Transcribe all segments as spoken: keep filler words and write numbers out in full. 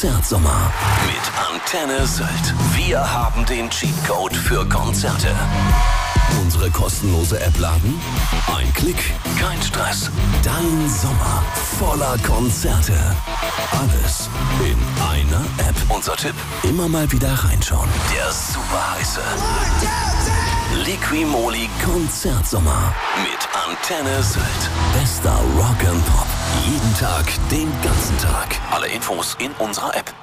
Konzertsommer mit Antenne Sylt. Wir haben den Cheatcode für Konzerte. Unsere kostenlose App laden? Ein Klick, kein Stress. Dein Sommer voller Konzerte. Alles in einer App. Unser Tipp? Immer mal wieder reinschauen. Der super heiße Liqui-Moly Konzertsommer mit Antenne Sylt. Bester Rock and Pop. Jeden Tag, den ganzen Tag. Alle Infos in unserer App.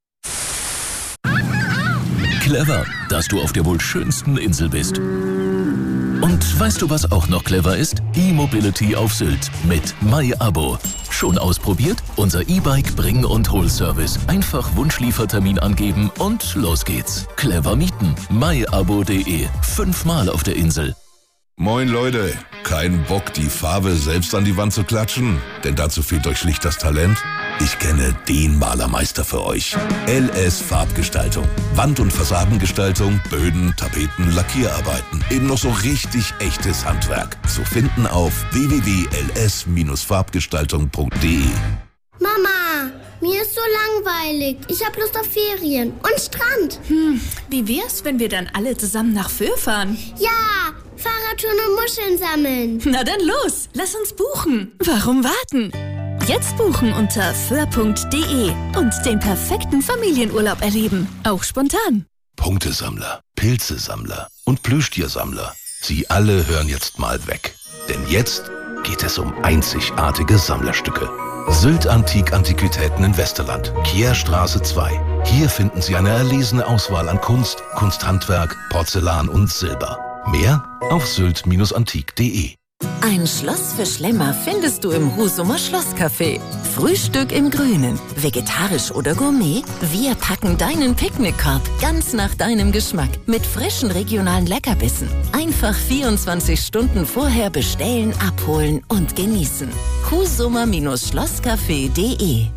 Clever, dass du auf der wohl schönsten Insel bist. Und weißt du, was auch noch clever ist? E-Mobility auf Sylt mit MyAbo. Schon ausprobiert? Unser E-Bike Bring- und Hol-Service. Einfach Wunschliefertermin angeben und los geht's. Clever mieten. myabo punkt de. Fünfmal auf der Insel. Moin Leute, kein Bock, die Farbe selbst an die Wand zu klatschen? Denn dazu fehlt euch schlicht das Talent? Ich kenne den Malermeister für euch. L S Farbgestaltung. Wand- und Fassadengestaltung, Böden, Tapeten, Lackierarbeiten. Eben noch so richtig echtes Handwerk. Zu finden auf w w w punkt l s Bindestrich farbgestaltung punkt de. Mama, mir ist so langweilig. Ich hab Lust auf Ferien und Strand. Hm, wie wär's, wenn wir dann alle zusammen nach Föhr fahren? Ja, Fahrradtouren und Muscheln sammeln. Na dann los, lass uns buchen. Warum warten? Jetzt buchen unter föhr punkt de und den perfekten Familienurlaub erleben. Auch spontan. Punktesammler, Pilzesammler und Plüschtiersammler. Sie alle hören jetzt mal weg. Denn jetzt geht es um einzigartige Sammlerstücke. Sylt Antik Antiquitäten in Westerland, Kierstraße zwei. Hier finden Sie eine erlesene Auswahl an Kunst, Kunsthandwerk, Porzellan und Silber. Mehr auf sylt Bindestrich antik punkt de. Ein Schloss für Schlemmer findest du im Husumer Schlosscafé. Frühstück im Grünen, vegetarisch oder Gourmet? Wir packen deinen Picknickkorb ganz nach deinem Geschmack mit frischen regionalen Leckerbissen. Einfach vierundzwanzig Stunden vorher bestellen, abholen und genießen. husumer Schlosscafé punkt de.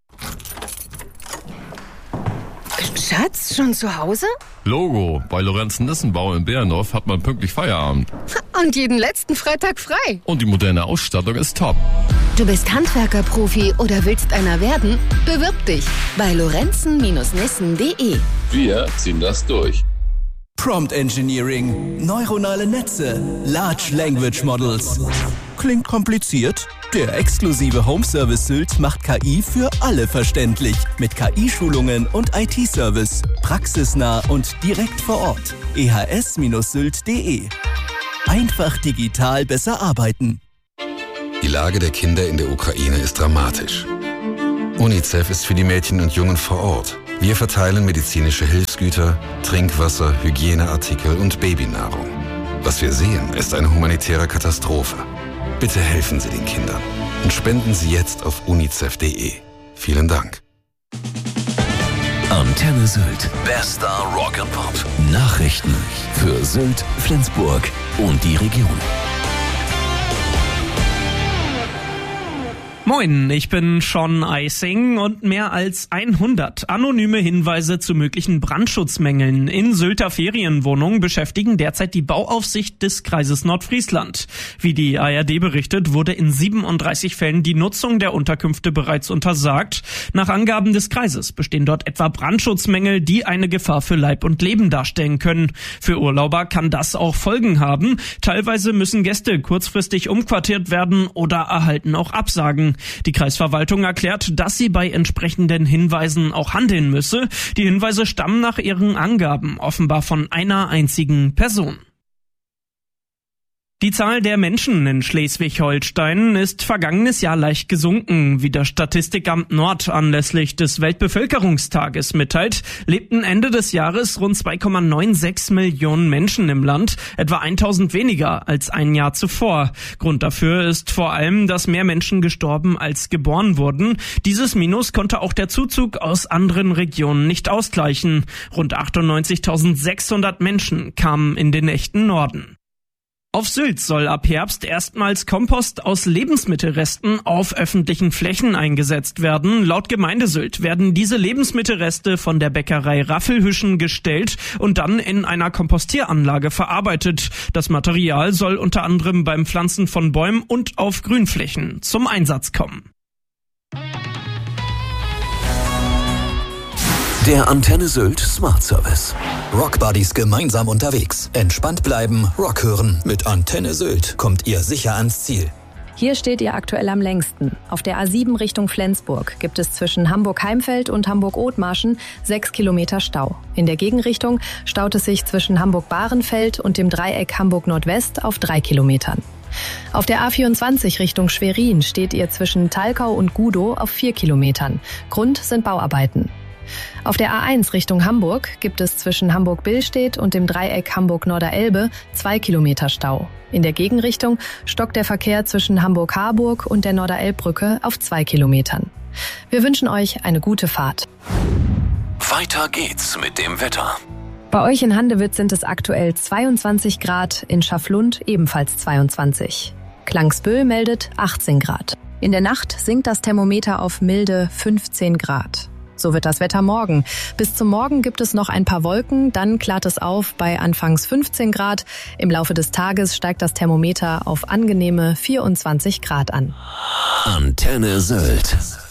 Schatz, schon zu Hause? Logo, bei Lorenzen-Nissenbau in Bärendorf hat man pünktlich Feierabend. Und jeden letzten Freitag frei. Und die moderne Ausstattung ist top. Du bist Handwerker-Profi oder willst einer werden? Bewirb dich bei lorenzen nissen punkt de. Wir ziehen das durch. Prompt Engineering, neuronale Netze, Large Language Models. Klingt kompliziert? Der exklusive Home Service Sylt macht K I für alle verständlich. Mit K I-Schulungen und I T-Service. Praxisnah und direkt vor Ort. e h s Bindestrich sylt punkt de. Einfach digital besser arbeiten. Die Lage der Kinder in der Ukraine ist dramatisch. UNICEF ist für die Mädchen und Jungen vor Ort. Wir verteilen medizinische Hilfsgüter, Trinkwasser, Hygieneartikel und Babynahrung. Was wir sehen, ist eine humanitäre Katastrophe. Bitte helfen Sie den Kindern und spenden Sie jetzt auf unicef punkt de. Vielen Dank. Antenne Sylt. Bester Rock and Pop. Nachrichten für Sylt, Flensburg und die Region. Moin, ich bin Sean Eising und mehr als hundert anonyme Hinweise zu möglichen Brandschutzmängeln in Sylter Ferienwohnungen beschäftigen derzeit die Bauaufsicht des Kreises Nordfriesland. Wie die A R D berichtet, wurde in siebenunddreißig Fällen die Nutzung der Unterkünfte bereits untersagt. Nach Angaben des Kreises bestehen dort etwa Brandschutzmängel, die eine Gefahr für Leib und Leben darstellen können. Für Urlauber kann das auch Folgen haben. Teilweise müssen Gäste kurzfristig umquartiert werden oder erhalten auch Absagen. Die Kreisverwaltung erklärt, dass sie bei entsprechenden Hinweisen auch handeln müsse. Die Hinweise stammen nach ihren Angaben offenbar von einer einzigen Person. Die Zahl der Menschen in Schleswig-Holstein ist vergangenes Jahr leicht gesunken. Wie das Statistikamt Nord anlässlich des Weltbevölkerungstages mitteilt, lebten Ende des Jahres rund zwei Komma sechsundneunzig Millionen Menschen im Land, etwa tausend weniger als ein Jahr zuvor. Grund dafür ist vor allem, dass mehr Menschen gestorben als geboren wurden. Dieses Minus konnte auch der Zuzug aus anderen Regionen nicht ausgleichen. Rund achtundneunzigtausendsechshundert Menschen kamen in den echten Norden. Auf Sylt soll ab Herbst erstmals Kompost aus Lebensmittelresten auf öffentlichen Flächen eingesetzt werden. Laut Gemeinde Sylt werden diese Lebensmittelreste von der Bäckerei Raffelhüschen gestellt und dann in einer Kompostieranlage verarbeitet. Das Material soll unter anderem beim Pflanzen von Bäumen und auf Grünflächen zum Einsatz kommen. Der Antenne Sylt Smart Service. Rockbuddies gemeinsam unterwegs. Entspannt bleiben, Rock hören. Mit Antenne Sylt kommt ihr sicher ans Ziel. Hier steht ihr aktuell am längsten. Auf der A sieben Richtung Flensburg gibt es zwischen Hamburg-Heimfeld und Hamburg-Othmarschen sechs Kilometer Stau. In der Gegenrichtung staut es sich zwischen Hamburg-Bahrenfeld und dem Dreieck Hamburg-Nordwest auf drei Kilometern. Auf der A vierundzwanzig Richtung Schwerin steht ihr zwischen Talkau und Gudow auf vier Kilometern. Grund sind Bauarbeiten. Auf der A eins Richtung Hamburg gibt es zwischen Hamburg-Billstedt und dem Dreieck Hamburg-Norderelbe zwei Kilometer Stau. In der Gegenrichtung stockt der Verkehr zwischen Hamburg-Harburg und der Norderelbbrücke auf zwei Kilometern. Wir wünschen euch eine gute Fahrt. Weiter geht's mit dem Wetter. Bei euch in Handewitt sind es aktuell zweiundzwanzig Grad, in Schafflund ebenfalls zweiundzwanzig. Klangsbüll meldet achtzehn Grad. In der Nacht sinkt das Thermometer auf milde fünfzehn Grad. So wird das Wetter morgen. Bis zum Morgen gibt es noch ein paar Wolken, dann klart es auf bei anfangs fünfzehn Grad. Im Laufe des Tages steigt das Thermometer auf angenehme vierundzwanzig Grad an. Antenne Sylt.